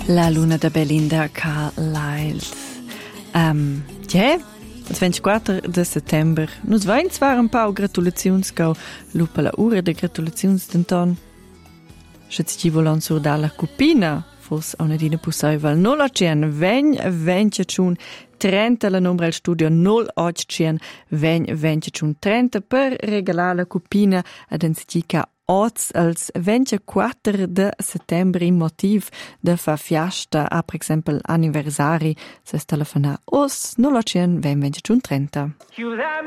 La luna da Belinda Carlisle. Il 24 de settember. Nus vain zwar un pau gratulaziuns gau lupa la ura de gratulaziuns denton. Schätz ci volan sur da la cupina. Fos a una dina pussaival 08 20 tschun 30 la numero al studio 08 20 tschun 30 per regalare la cupina ad enzitica Oz als 24 de settembre in motiv de fa fiasta a per exempel anniversari se telefona os 08 20 tschun 30.